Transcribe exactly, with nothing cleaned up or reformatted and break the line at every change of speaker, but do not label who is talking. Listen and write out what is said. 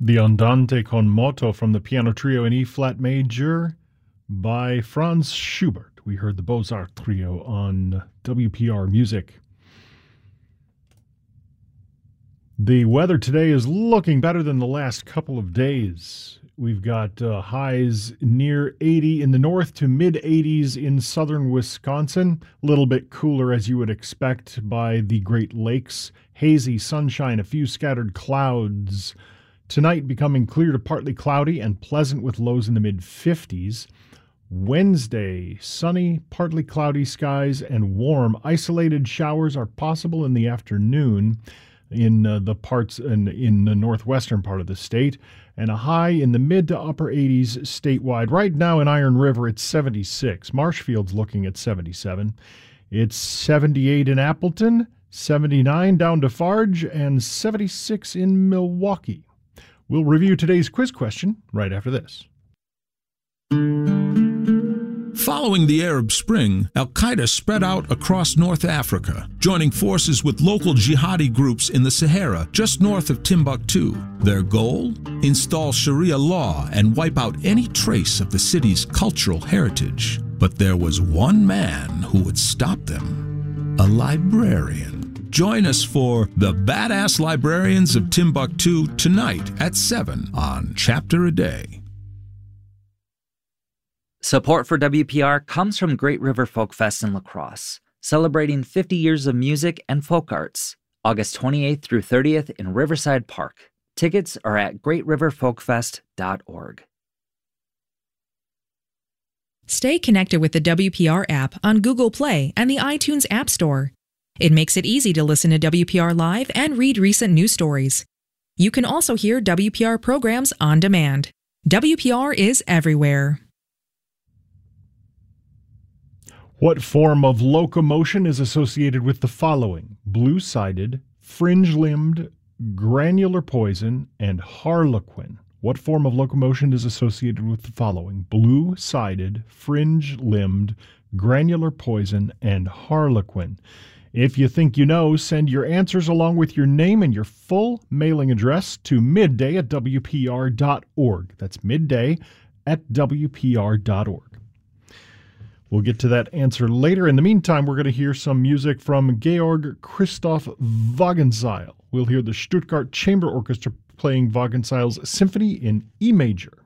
The Andante con moto from the piano trio in E-flat major by Franz Schubert. We heard the Beaux-Arts trio on W P R Music. The weather today is looking better than the last couple of days. We've got uh, highs near eighty in the north to mid eighties in southern Wisconsin. A little bit cooler as you would expect by the Great Lakes. Hazy sunshine, a few scattered clouds. Tonight becoming clear to partly cloudy and pleasant with lows in the mid fifties. Wednesday, sunny, partly cloudy skies and warm. Isolated showers are possible in the afternoon in uh, the parts in, in the northwestern part of the state, and a high in the mid to upper eighties statewide. Right now in Iron River, it's seventy-six. Marshfield's looking at seventy-seven. It's seventy-eight in Appleton, seventy-nine down to Farge, and seventy-six in Milwaukee. We'll review today's quiz question right after this.
Following the Arab Spring, al-Qaeda spread out across North Africa, joining forces with local jihadi groups in the Sahara just north of Timbuktu. Their goal? Install Sharia law and wipe out any trace of the city's cultural heritage. But there was one man who would stop them: a librarian. Join us for The Badass Librarians of Timbuktu tonight at seven on Chapter a Day.
Support for W P R comes from Great River Folk Fest in La Crosse, celebrating fifty years of music and folk arts, August twenty-eighth through thirtieth in Riverside Park. Tickets are at great river folk fest dot org.
Stay connected with the W P R app on Google Play and the iTunes App Store. It makes it easy to listen to W P R Live and read recent news stories. You can also hear W P R programs on demand. W P R is everywhere.
What form of locomotion is associated with the following: blue-sided, fringe-limbed, granular poison, and harlequin? What form of locomotion is associated with the following: blue-sided, fringe-limbed, granular poison, and harlequin? If you think you know, send your answers along with your name and your full mailing address to midday at W P R dot org. That's midday at W P R dot org. We'll get to that answer later. In the meantime, we're going to hear some music from Georg Christoph Wagenseil. We'll hear the Stuttgart Chamber Orchestra playing Wagenseil's Symphony in E major.